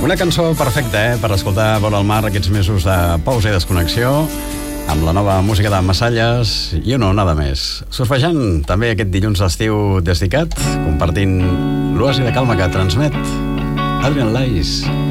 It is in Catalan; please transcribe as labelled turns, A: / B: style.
A: Una cançó perfecta, per escoltar vora el mar aquests mesos de pausa i desconnexió, amb la nova música de Massalles i una onada més. Surfejant també aquest dilluns d'estiu des d'ICAT, compartint l'oasi de calma que transmet Adrian Lais.